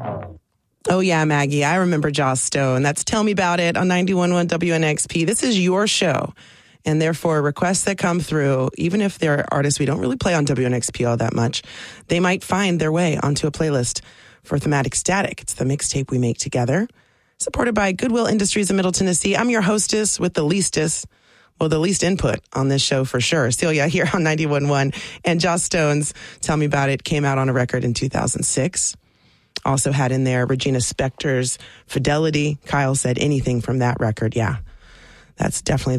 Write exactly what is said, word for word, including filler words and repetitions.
Oh, yeah, Maggie. I remember Joss Stone. That's Tell Me About It on ninety-one point one W N X P. This is your show. And therefore, requests that come through, even if they're artists we don't really play on W N X P all that much, they might find their way onto a playlist for Thematic Static. It's the mixtape we make together, supported by Goodwill Industries in Middle Tennessee. I'm your hostess with the leastest, well, the least input on this show for sure. Celia here on ninety-one point one. And Joss Stone's Tell Me About It came out on a record in two thousand six. Also had in there Regina Spektor's Fidelity. Kyle said anything from that record. Yeah, that's definitely